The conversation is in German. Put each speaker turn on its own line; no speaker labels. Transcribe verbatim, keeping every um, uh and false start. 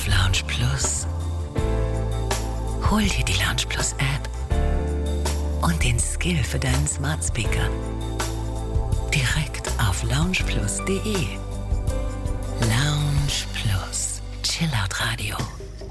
auf Lounge Plus. Hol dir die Lounge Plus App und den Skill für deinen Smart Speaker direkt auf lounge plus punkt de. Lounge Plus, Chillout Radio.